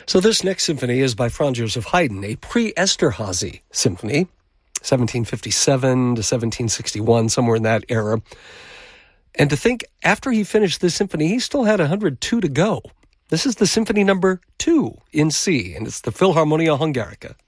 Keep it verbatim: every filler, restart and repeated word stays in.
So this next symphony is by Franz Joseph Haydn, a pre-Esterhazy symphony, seventeen fifty-seven to seventeen sixty-one, somewhere in that era. And to think, after he finished this symphony, he still had one hundred two to go. This is the symphony number two in C, and it's the Philharmonia Hungarica.